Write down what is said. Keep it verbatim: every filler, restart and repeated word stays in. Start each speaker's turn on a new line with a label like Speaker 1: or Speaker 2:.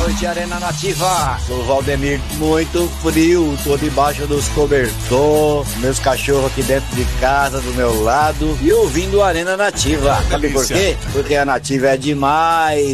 Speaker 1: noite, Arena Nativa. Sou o Valdemir, muito frio, tô debaixo dos cobertor, meus cachorros aqui dentro de casa, do meu lado, e ouvindo a Arena Nativa. Sabe por quê? Porque a Nativa é demais.